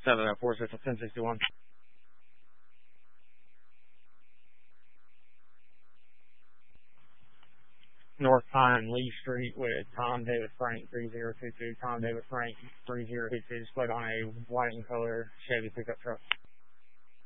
704 1061. North Pine Lee Street with Tom David Frank 3022. Tom David Frank 3022 split on a white and color Chevy pickup truck.